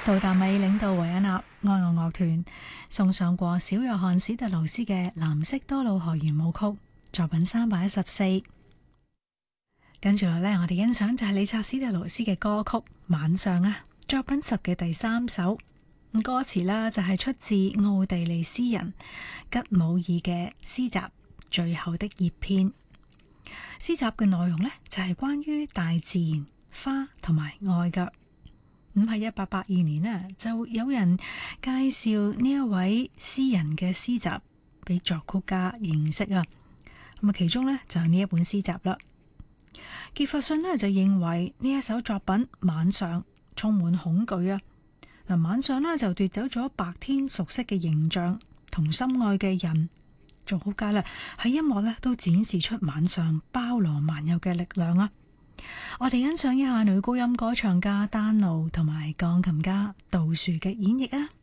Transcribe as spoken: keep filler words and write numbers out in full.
杜達米領導維也納愛樂樂團送上過小約翰史特勞斯嘅藍色多瑙河圓舞曲作品三百一十四。跟住落呢，我哋欣賞就係理察史特勞斯嘅歌曲《晚上》啊，作品十嘅第三首。歌詞啦就係出自奧地利詩人吉姆爾嘅詩集《最後的葉片》。詩集嘅內容呢，就係關於大自然、花同埋愛噶。咁喺一八八二年呢，就有人介紹呢一位詩人嘅詩集俾作曲家認識啊。咁啊，其中呢，就係呢一本詩集啦。傑弗遜呢，就認為呢一首作品《晚上》充滿恐懼啊。嗱，晚上呢，就奪走咗白天熟悉嘅形象同心愛嘅人。作曲家啦喺音樂呢，都展示出晚上包羅萬有嘅力量啊。我哋欣賞一下女高音歌唱家丹露同埋鋼琴家杜樹嘅演繹啊。